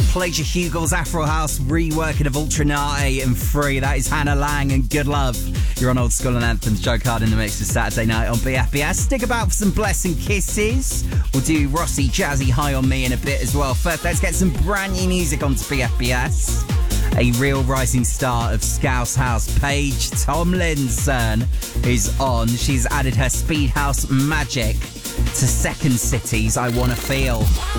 played you Hugel's Afro House reworking of Ultranate and Free. That is Hannah Lang and Good Love. You're on Old School and Anthems. Joe Card in the mix this Saturday night on BFBS. Stick about for some Blessing Kisses. We'll do Rossi Jazzy High on Me in a bit as well. First, let's get some brand new music onto BFBS. A real rising star of Scouse House, Paige Tomlinson, is on. She's added her Speed House magic to Second City's I Wanna Feel.